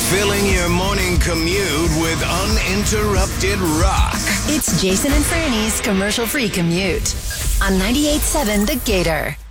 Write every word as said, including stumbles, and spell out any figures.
Filling your morning commute with uninterrupted rock. It's Jason and Franny's commercial-free commute on ninety-eight point seven The Gator.